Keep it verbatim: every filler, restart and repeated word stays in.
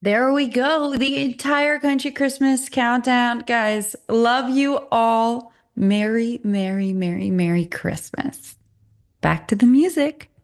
There we go. The entire country Christmas countdown. Guys, love you all. Merry, Merry, Merry, Merry Christmas. Back to the music.